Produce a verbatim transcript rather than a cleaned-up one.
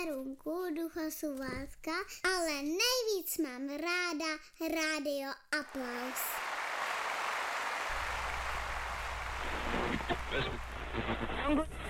Runku, Duchosu Válka, ale nejvíc mám ráda Rádio Aplaus. Yes.